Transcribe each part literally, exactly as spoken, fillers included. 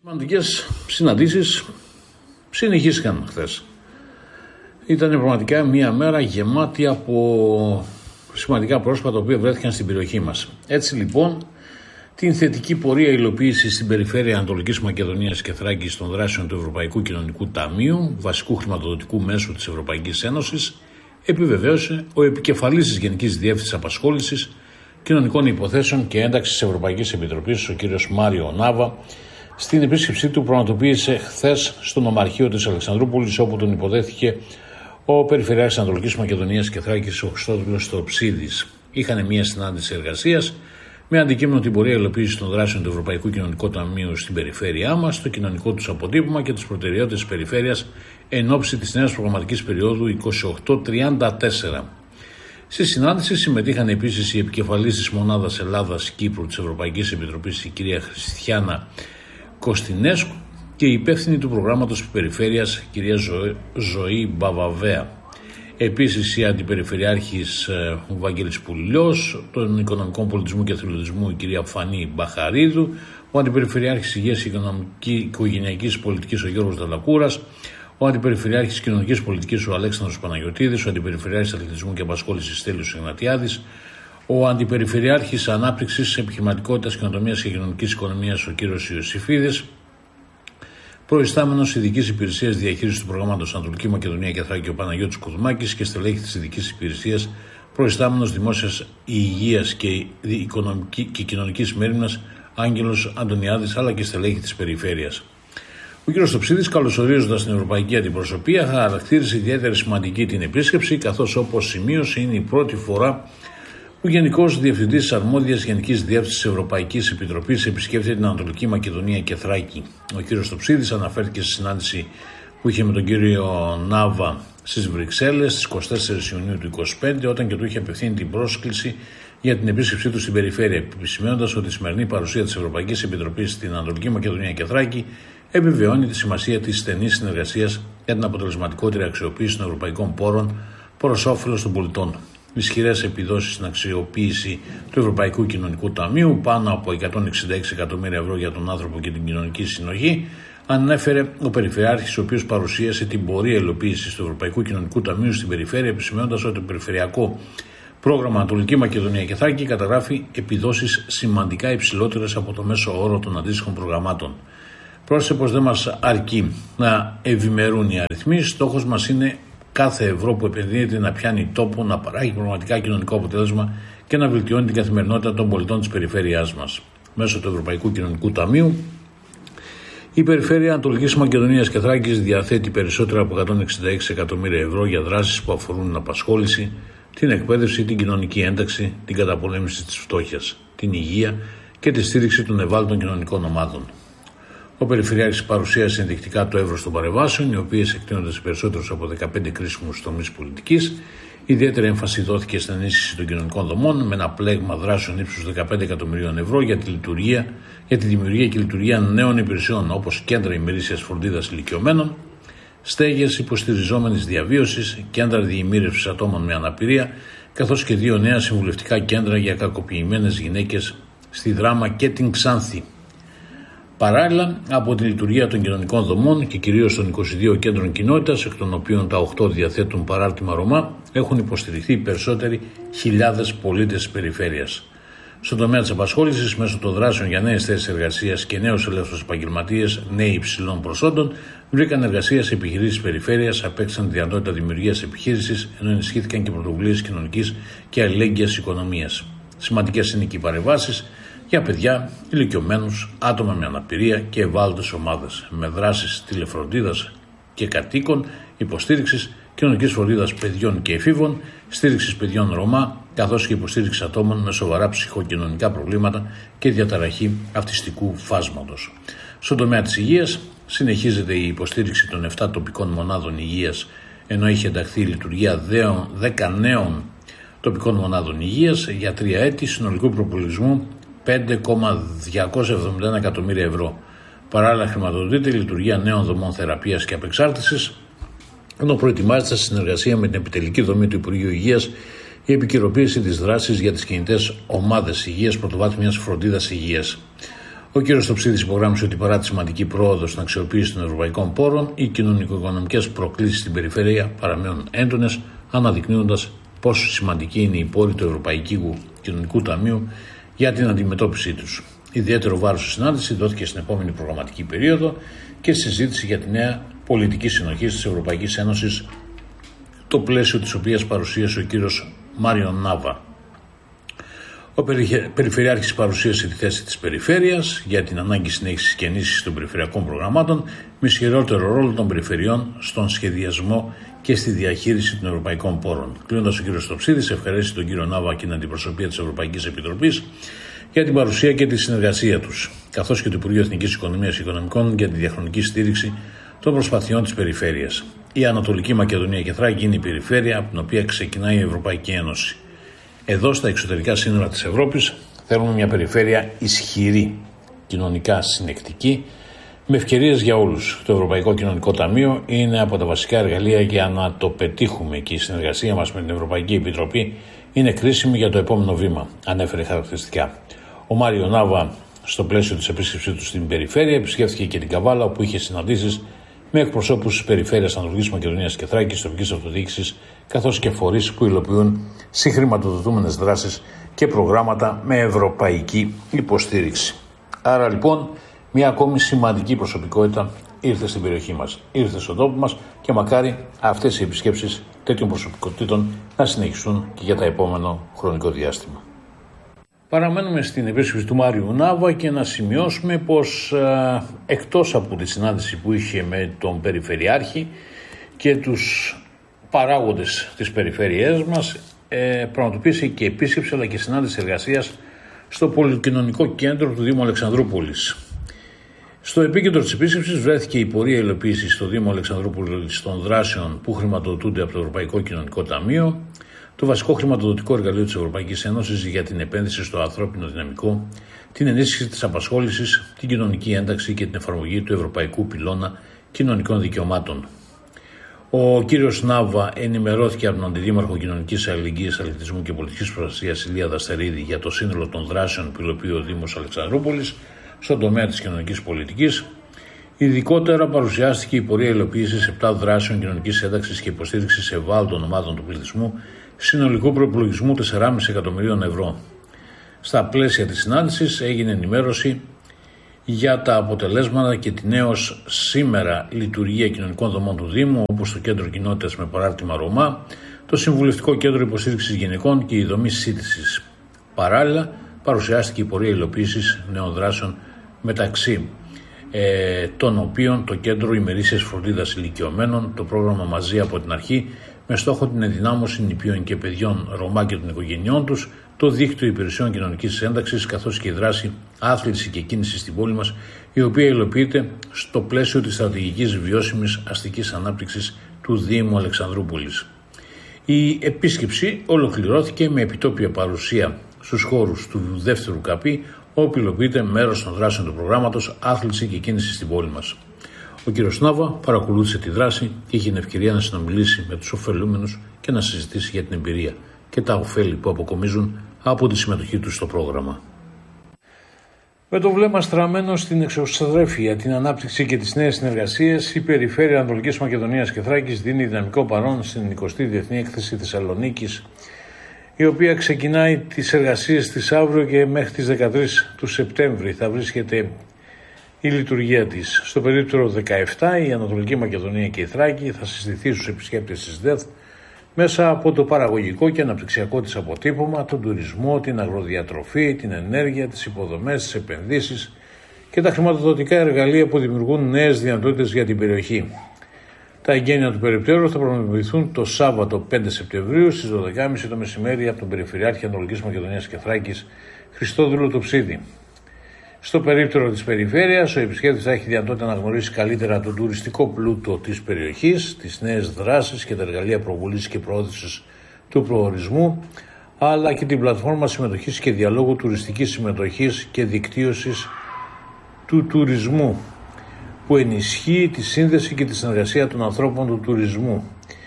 Σημαντικές συναντήσεις συνεχίστηκαν χθες. Ήταν πραγματικά μια μέρα γεμάτη από σημαντικά πρόσωπα τα οποία βρέθηκαν στην περιοχή μας. Έτσι λοιπόν, την θετική πορεία υλοποίησης στην περιφέρεια Ανατολικής Μακεδονίας και Θράκης των δράσεων του Ευρωπαϊκού Κοινωνικού Ταμείου, βασικού χρηματοδοτικού μέσου της Ευρωπαϊκής Ένωσης, επιβεβαίωσε ο επικεφαλής της Γενικής Διεύθυνσης Απασχόλησης, Κοινωνικών Υποθέσεων και Ένταξης της Ευρωπαϊκής Επιτροπής, ο κ. Μάριο Νάβα, στην επίσκεψή του πραγματοποίησε χθες στο Νομαρχείο της Αλεξανδρούπολης, όπου τον υποδέχθηκε ο Περιφερειάρχης Ανατολικής Μακεδονίας και Θράκης, ο Χριστόδουλος Στοψίδης. Είχαν μια συνάντηση εργασίας με αντικείμενο την πορεία υλοποίησης των δράσεων του Ευρωπαϊκού Κοινωνικού Ταμείου στην περιφέρειά μας, το κοινωνικό τους αποτύπωμα και τις προτεραιότητες της περιφέρειας εν ώψη της νέας προγραμματικής περίοδου είκοσι οκτώ τριάντα τέσσερα. Στη συνάντηση συμμετείχαν επίσης η επικεφαλής της Μονάδας Ελλάδας-Κύπρου της Ευρωπαϊκής Επιτροπής, η κυρία Χριστιάνα Κωστινέσκου, και η υπεύθυνη του προγράμματος της περιφέρειας, κυρία Ζω... Ζωή Μπαβαβέα. Επίσης η αντιπεριφερειάρχης ε, ο Βαγγέλης Πουλιός, των Οικονομικών Πολιτισμού και Αθλητισμού, η κυρία Φανή Μπαχαρίδου, ο αντιπεριφερειάρχης Υγείας και Οικογενειακής Πολιτικής, ο Γιώργος Δαλακούρας, ο αντιπεριφερειάρχης Κοινωνικής Πολιτικής, ο Αλέξανδρος Παναγιωτίδης, ο αντιπεριφερειάρχης Αθλητισμού και Απασχόλησης Στέλιος Ιγνατιάδης, ο αντιπεριφερειάρχης Ανάπτυξης, Επιχειρηματικότητας, Καινοτομίας και Κοινωνικής Οικονομίας, ο κύριος Ιωσήφιδης, προϊστάμενος Ειδικής Υπηρεσίας Διαχείρισης του Προγράμματος Ανατολική Μακεδονία και Θράκη, ο Παναγιώτης Κουδουμάκης, και στελέχη της Ειδικής Υπηρεσίας προϊστάμενος Δημόσιας Υγείας και, και Κοινωνικής Μέριμνας, Άγγελος Αντωνιάδης, αλλά και στελέχη της Περιφέρειας. Ο κ. Στοψίδης, καλωσορίζοντας την Ευρωπαϊκή Αντιπροσωπεία, χαρακτήρισε ιδιαίτερα σημαντική την επίσκεψη, καθώς, όπως σημείωσε, είναι η πρώτη φορά ο Γενικός Διευθυντής της Αρμόδιας Γενικής Διεύθυνσης Ευρωπαϊκής Επιτροπής επισκέφθηκε την Ανατολική Μακεδονία και Θράκη. Ο κ. Στοψίδης αναφέρθηκε στη συνάντηση που είχε με τον κύριο Νάβα στις Βρυξέλλες στις εικοστή τέταρτη Ιουνίου του είκοσι πέντε, όταν και του είχε απευθύνει την πρόσκληση για την επίσκεψή του στην περιφέρεια, επισημαίνοντας ότι η σημερινή παρουσία της Ευρωπαϊκής Επιτροπής στην Ανατολική Μακεδονία και Θράκη επιβεβαιώνει τη σημασία της στενής συνεργασίας για την αποτελεσματικότερη αξιοποίηση των ευρωπαϊκών πόρων προς όφελος των πολιτών. Ισχυρές επιδόσεις στην αξιοποίηση του Ευρωπαϊκού Κοινωνικού Ταμείου, πάνω από εκατόν εξήντα έξι εκατομμύρια ευρώ για τον άνθρωπο και την κοινωνική συνοχή, ανέφερε ο Περιφερειάρχης, ο οποίος παρουσίασε την πορεία υλοποίησης του Ευρωπαϊκού Κοινωνικού Ταμείου στην περιφέρεια, επισημαίνοντας ότι το Περιφερειακό Πρόγραμμα Ανατολική Μακεδονία και Θράκη καταγράφει επιδόσεις σημαντικά υψηλότερες από το μέσο όρο των αντίστοιχων προγραμμάτων. Πρόσθεσε πως δεν μας αρκεί να ευημερούν οι αριθμοί, στόχος μας είναι κάθε ευρώ που επενδύεται να πιάνει τόπο, να παράγει πραγματικά κοινωνικό αποτέλεσμα και να βελτιώνει την καθημερινότητα των πολιτών της περιφέρειάς μας. Μέσω του Ευρωπαϊκού Κοινωνικού Ταμείου, η Περιφέρεια Ανατολικής Μακεδονίας και Θράκης διαθέτει περισσότερα από εκατόν εξήντα έξι εκατομμύρια ευρώ για δράσεις που αφορούν την απασχόληση, την εκπαίδευση, την κοινωνική ένταξη, την καταπολέμηση της φτώχειας, την υγεία και τη στήριξη των ευάλωτων κοινωνικών ομάδων. Ο Περιφερειάρχης παρουσίασε ενδεικτικά το εύρος των παρεμβάσεων, οι οποίες εκτείνονται σε περισσότερους από δεκαπέντε κρίσιμους τομείς πολιτικής. Ιδιαίτερη έμφαση δόθηκε στην ενίσχυση των κοινωνικών δομών, με ένα πλέγμα δράσεων ύψους δεκαπέντε εκατομμυρίων ευρώ για τη, λειτουργία, για τη δημιουργία και λειτουργία νέων υπηρεσιών, όπως κέντρα ημερήσιας φροντίδας ηλικιωμένων, στέγες υποστηριζόμενης διαβίωσης, κέντρα διημήρευσης ατόμων με αναπηρία, καθώς και δύο νέα συμβουλευτικά κέντρα για κακοποιημένες γυναίκες στη Δράμα και την Ξάνθη. Παράλληλα, από τη λειτουργία των κοινωνικών δομών και κυρίως των είκοσι δύο κέντρων κοινότητας, εκ των οποίων τα οκτώ διαθέτουν παράρτημα Ρωμά, έχουν υποστηριχθεί περισσότεροι χιλιάδες πολίτες της περιφέρειας. Στον τομέα της απασχόλησης, μέσω των δράσεων για νέες θέσεις εργασίας και νέους ελεύθερους επαγγελματίες, νέοι υψηλών προσόντων, βρήκαν εργασία σε επιχειρήσεις της περιφέρειας, απέκτησαν τη δυνατότητα δημιουργίας επιχείρησης, ενώ ενισχύθηκαν και πρωτοβουλίες κοινωνικής και αλληλέγγυας οικονομίας. Σημαντικές είναι και οι παρεμβάσεις για παιδιά, ηλικιωμένους, άτομα με αναπηρία και ευάλωτες ομάδες, με δράσεις τηλεφροντίδας και κατοίκων, υποστήριξης κοινωνικής φροντίδας παιδιών και εφήβων, στήριξης παιδιών Ρωμά, καθώς και υποστήριξη ατόμων με σοβαρά ψυχοκοινωνικά προβλήματα και διαταραχή αυτιστικού φάσματος. Στον τομέα της υγείας, συνεχίζεται η υποστήριξη των επτά τοπικών μονάδων υγείας, ενώ είχε ενταχθεί η λειτουργία δέκα νέων τοπικών μονάδων υγείας για τρία έτη συνολικού προπολογισμού πέντε κόμμα διακόσια εβδομήντα ένα εκατομμύρια ευρώ. Παράλληλα, χρηματοδοτείται η λειτουργία νέων δομών θεραπείας και απεξάρτησης, ενώ προετοιμάζεται σε συνεργασία με την επιτελική δομή του Υπουργείου Υγείας η επικαιροποίηση της δράσης για τις κινητές ομάδες υγείας πρωτοβάθμιας φροντίδας υγείας. Ο κ. Στοψίδης υπογράμμισε ότι παρά τη σημαντική πρόοδο στην αξιοποίηση των ευρωπαϊκών πόρων, οι κοινωνικο-οικονομικές προκλήσεις στην περιφέρεια παραμένουν έντονες, αναδεικνύοντας πόσο σημαντική είναι η πόρη του Ευρωπαϊκού Κοινωνικού Ταμείου για την αντιμετώπιση τους. Ιδιαίτερο βάρος στη συνάντηση δόθηκε στην επόμενη προγραμματική περίοδο και συζήτηση για τη νέα πολιτική συνοχή της Ευρωπαϊκής Ένωσης, το πλαίσιο της οποίας παρουσίασε ο κ. Μάριο Νάβα. Ο Περιφερειάρχης παρουσίασε τη θέση της περιφέρειας για την ανάγκη συνέχισης και ενίσχυσης των περιφερειακών προγραμμάτων με ισχυρότερο ρόλο των περιφερειών στον σχεδιασμό και στη διαχείριση των ευρωπαϊκών πόρων. Κλείνοντας, ο κ. Στοψίδης ευχαρίστησε τον κ. Νάβα και την αντιπροσωπεία της Ευρωπαϊκής Επιτροπής για την παρουσία και τη συνεργασία τους, καθώς και το Υπουργείο Εθνικής Οικονομίας και Οικονομικών για τη διαχρονική στήριξη των προσπαθειών της περιφέρειας. Η Ανατολική Μακεδονία και Θράκη είναι η περιφέρεια από την οποία ξεκινάει η Ευρωπαϊκή Ένωση. Εδώ, στα εξωτερικά σύνορα της Ευρώπης, θέλουμε μια περιφέρεια ισχυρή, κοινωνικά συνεκτική, με ευκαιρίες για όλους. Το Ευρωπαϊκό Κοινωνικό Ταμείο είναι από τα βασικά εργαλεία για να το πετύχουμε και η συνεργασία μας με την Ευρωπαϊκή Επιτροπή είναι κρίσιμη για το επόμενο βήμα, ανέφερε χαρακτηριστικά. Ο Μάριο Νάβα, στο πλαίσιο της επίσκεψής του στην περιφέρεια, επισκέφθηκε και την Καβάλα, όπου είχε συναντήσεις με εκπροσώπους της περιφέρειας Ανατολικής Μακεδονίας και Θράκης, τοπικής αυτοδιοίκησης, καθώς και φορείς που υλοποιούν συγχρηματοδοτούμενες δράσεις και προγράμματα με ευρωπαϊκή υποστήριξη. Άρα λοιπόν, μια ακόμη σημαντική προσωπικότητα ήρθε στην περιοχή μας, ήρθε στον τόπο μας και μακάρι αυτές οι επισκέψεις τέτοιων προσωπικότητων να συνεχιστούν και για το επόμενο χρονικό διάστημα. Παραμένουμε στην επίσκεψη του Μάριου Νάβα και να σημειώσουμε πως ε, εκτός από τη συνάντηση που είχε με τον Περιφερειάρχη και τους παράγοντες της περιφέρειάς μας, ε, πραγματοποίησε και επίσκεψη αλλά και συνάντηση εργασίας στο Πολυκοινωνικό Κέντρο του Δήμου Αλεξανδρούπολης. Στο επίκεντρο της επίσκεψης βρέθηκε η πορεία υλοποίησης στο Δήμο Αλεξανδρούπολης των δράσεων που χρηματοδοτούνται από το Ευρωπαϊκό Κοινωνικό Ταμείο, το βασικό χρηματοδοτικό εργαλείο της Ευρωπαϊκής Ένωσης για την επένδυση στο ανθρώπινο δυναμικό, την ενίσχυση της απασχόλησης, την κοινωνική ένταξη και την εφαρμογή του Ευρωπαϊκού Πυλώνα Κοινωνικών Δικαιωμάτων. Ο κύριος Νάβα ενημερώθηκε από τον Αντιδήμαρχο Κοινωνικής Αλληλεγγύης, Αθλητισμού και Πολιτικής Προστασίας Ηλία Δαστερίδη για το σύνολο των δράσεων που υλοποιεί ο Δήμος Αλεξανδρούπολης στον τομέα της κοινωνικής πολιτικής. Ειδικότερα παρουσιάστηκε η πορεία υλοποίησης επτά δράσεων κοινωνικής ένταξης και υποστήριξης ευάλωτων ομάδων του πληθυσμού συνολικού προϋπολογισμού τέσσερα κόμμα πέντε εκατομμυρίων ευρώ. Στα πλαίσια της συνάντησης έγινε ενημέρωση για τα αποτελέσματα και την έως σήμερα λειτουργία κοινωνικών δομών του Δήμου, όπως το Κέντρο Κοινότητας με παράρτημα Ρωμά, το Συμβουλευτικό Κέντρο Υποστήριξης Γυναικών και η δομή σύντησης. Παράλληλα, παρουσιάστηκε η πορεία υλοποίησης νέων δράσεων, μεταξύ ε, των οποίων το Κέντρο Ημερήσιας Φροντίδας Ηλικιωμένων, το πρόγραμμα Μαζί από την Αρχή, με στόχο την ενδυνάμωση νηπίων και παιδιών Ρωμά και των οικογενειών τους, το Δίκτυο Υπηρεσιών Κοινωνικής Ένταξης, καθώς και η δράση Άθληση και Κίνηση στην πόλη μας, η οποία υλοποιείται στο πλαίσιο της στρατηγικής βιώσιμης αστικής ανάπτυξης του Δήμου Αλεξανδρούπολης. Η επίσκεψη ολοκληρώθηκε με επιτόπια παρουσία στους χώρους του δεύτερου ΚΑΠΗ, όπου υλοποιείται μέρος των δράσεων του προγράμματος Άθληση και Κίνηση στην πόλη μας. Ο κ. Νάβα παρακολούθησε τη δράση και είχε την ευκαιρία να συνομιλήσει με τους ωφελούμενους και να συζητήσει για την εμπειρία και τα ωφέλη που αποκομίζουν από τη συμμετοχή τους στο πρόγραμμα. Με το βλέμμα στραμμένο στην εξωστρέφεια, την ανάπτυξη και τις νέες συνεργασίες, η Περιφέρεια Ανατολικής Μακεδονίας και Θράκης δίνει δυναμικό παρόν στην εικοστή Διεθνή Έκθεση Θεσσαλονίκης, η οποία ξεκινάει τις εργασίες της αύριο και μέχρι τις δεκατρείς του Σεπτέμβρη θα βρίσκεται η λειτουργία της. Στο περίπτερο δεκαεπτά η Ανατολική Μακεδονία και η Θράκη θα συστηθεί στους επισκέπτες της ΔΕΘ μέσα από το παραγωγικό και αναπτυξιακό της αποτύπωμα, τον τουρισμό, την αγροδιατροφή, την ενέργεια, τις υποδομές, τις επενδύσεις και τα χρηματοδοτικά εργαλεία που δημιουργούν νέες δυνατότητες για την περιοχή. Τα εγγένεια του περιπτέρου θα πραγματοποιηθούν το Σάββατο πέντε Σεπτεμβρίου στις δώδεκα και μισή το μεσημέρι από τον Περιφερειάρχη Ανατολικής Μακεδονίας και Θράκης Χριστόδουλο Τοψίδη. Στο περίπτερο της περιφέρειας, ο επισκέπτης θα έχει δυνατότητα να γνωρίσει καλύτερα τον τουριστικό πλούτο της περιοχής, τις νέες δράσεις και τα εργαλεία προβολής και προώθησης του προορισμού, αλλά και την πλατφόρμα συμμετοχής και διαλόγου τουριστικής συμμετοχής και δικτύωσης του τουρισμού, που ενισχύει τη σύνδεση και τη συνεργασία των ανθρώπων του τουρισμού.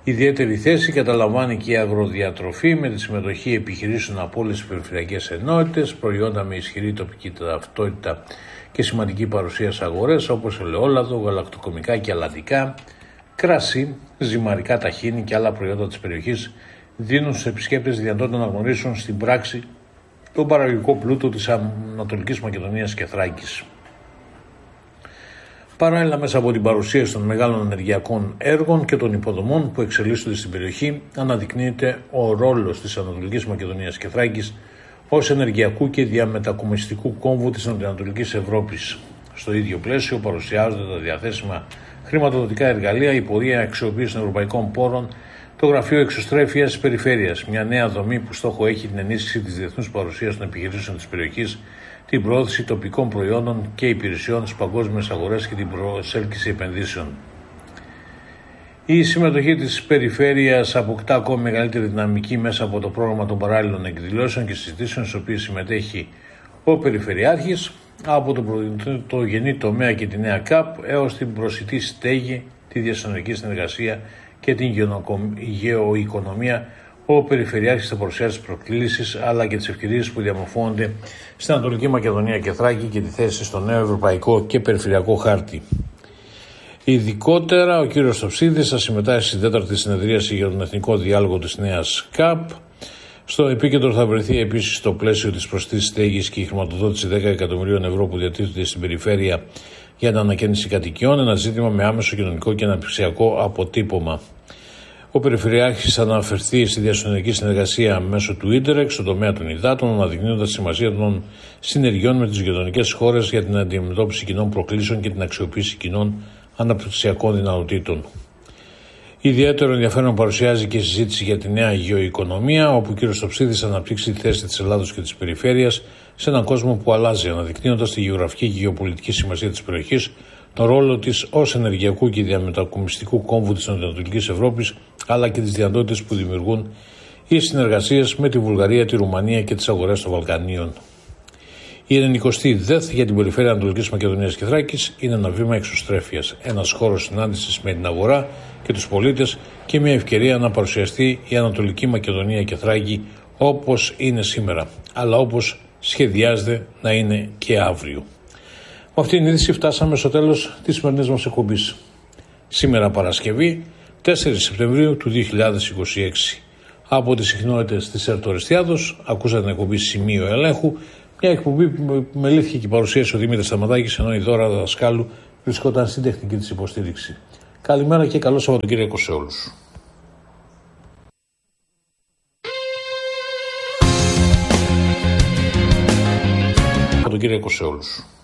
Ιδιαίτερη θέση καταλαμβάνει και η αγροδιατροφή με τη συμμετοχή επιχειρήσεων από όλες τις περιφερειακές ενότητες, προϊόντα με ισχυρή τοπική ταυτότητα και σημαντική παρουσία σε αγορές όπως ελαιόλαδο, γαλακτοκομικά και αλατικά, κρασί, ζυμαρικά ταχίνι και άλλα προϊόντα της περιοχής δίνουν στους επισκέπτες τη δυνατότητα να γνωρίσουν στην πράξη τον παραγωγικό πλούτο της Ανατολικής Μακεδονίας και Θράκης. Παράλληλα, μέσα από την παρουσίαση των μεγάλων ενεργειακών έργων και των υποδομών που εξελίσσονται στην περιοχή, αναδεικνύεται ο ρόλος της Ανατολικής Μακεδονίας και Θράκης ως ενεργειακού και διαμετακομιστικού κόμβου της Νοτιοανατολικής Ευρώπης. Στο ίδιο πλαίσιο παρουσιάζονται τα διαθέσιμα χρηματοδοτικά εργαλεία, η πορεία αξιοποίηση των ευρωπαϊκών πόρων, το Γραφείο Εξωστρέφειας της Περιφέρειας, μια νέα δομή που στόχο έχει την ενίσχυση της διεθνούς παρουσίας των επιχειρήσεων της περιοχής, την προώθηση τοπικών προϊόντων και υπηρεσιών στις παγκόσμιες αγορές και την προσέλκυση επενδύσεων. Η συμμετοχή της περιφέρειας αποκτά ακόμη μεγαλύτερη δυναμική μέσα από το πρόγραμμα των παράλληλων εκδηλώσεων και συζητήσεων στις οποίες συμμετέχει ο Περιφερειάρχης, από το πρωτογενή τομέα και τη νέα ΚΑΠ έως την προσιτή στέγη, τη διασυνοριακή συνεργασία και την γεωοικονομία. Ο Περιφερειάρχης θα παρουσιάσει τις προκλήσεις αλλά και τις ευκαιρίες που διαμορφώνονται στην Ανατολική Μακεδονία και Θράκη και τη θέση στο νέο ευρωπαϊκό και περιφερειακό χάρτη. Ειδικότερα, ο κύριος Στοψίδης θα συμμετάσχει στην τέταρτη συνεδρίαση για τον Εθνικό Διάλογο της νέας ΚΑΠ. Στο επίκεντρο θα βρεθεί επίσης στο πλαίσιο της προσιτής στέγης και η χρηματοδότηση δέκα εκατομμυρίων ευρώ που διατίθεται στην περιφέρεια για την ανακαίνιση κατοικιών, ένα ζήτημα με άμεσο κοινωνικό και αναπτυξιακό αποτύπωμα. Ο Περιφερειάρχης θα αναφερθεί στη διασυνοριακή συνεργασία μέσω του Ίντερεξ στον τομέα των υδάτων, αναδεικνύοντας τη σημασία των συνεργειών με τις γειτονικές χώρες για την αντιμετώπιση κοινών προκλήσεων και την αξιοποίηση κοινών αναπτυξιακών δυνατοτήτων. Ιδιαίτερο ενδιαφέρον παρουσιάζει και η συζήτηση για τη νέα γεωοικονομία, όπου ο κ. Στοψίδης θα αναπτύξει τη θέση της Ελλάδος και της περιφέρειας σε έναν κόσμο που αλλάζει, αναδεικνύοντας τη γεωγραφική και γεωπολιτική σημασία της περιοχής, τον ρόλο της ως ενεργειακού και διαμετακομιστικού κόμβου της Νοτιοανατολικής Ευρώπης, αλλά και τις δυνατότητες που δημιουργούν οι συνεργασίες με τη Βουλγαρία, τη Ρουμανία και τις αγορές των Βαλκανίων. Η ενενηκοστή ΔΕΘ για την περιφέρεια Ανατολικής Μακεδονίας και Θράκης είναι ένα βήμα εξωστρέφειας, ένας χώρος συνάντησης με την αγορά και τους πολίτες και μια ευκαιρία να παρουσιαστεί η Ανατολική Μακεδονία και Θράκη όπως είναι σήμερα, αλλά όπως σχεδιάζεται να είναι και αύριο. Με αυτήν την είδηση φτάσαμε στο τέλος της σημερινής μας εκπομπής. Σήμερα Παρασκευή, τέσσερις Σεπτεμβρίου του δύο χιλιάδες είκοσι έξι. Από τις συχνότητες της Ερτοριστιάδος ακούσατε την εκπομπή Σημείο Ελέγχου, μια εκπομπή που μελήθηκε και παρουσίασε ο Δημήτρης Σταματάκης, ενώ η Δώρα Δασκάλου βρισκόταν στην τεχνική της υποστήριξη. Καλημέρα και καλό Σαββατοκύριακο σε όλους. Σαββατοκύριακο σε όλους.